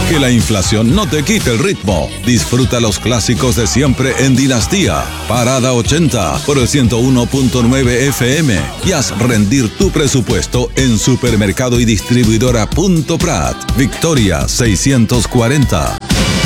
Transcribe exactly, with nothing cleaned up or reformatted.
Que la inflación no te quite el ritmo. Disfruta los clásicos de siempre en Dinastía. Parada ochenta por el ciento uno punto nueve F M. Y haz rendir tu presupuesto en supermercado y distribuidora punto prat. Victoria seiscientos cuarenta.